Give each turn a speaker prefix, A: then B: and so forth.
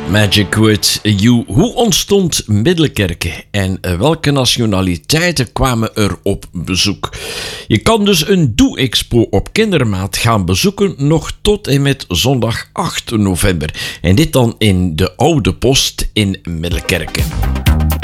A: Magic with You. Hoe ontstond Middelkerke en welke nationaliteiten kwamen er op bezoek? Je kan dus een Doe-expo op kindermaat gaan bezoeken nog tot en met zondag 8 november. En dit dan in de Oude Post in Middelkerke.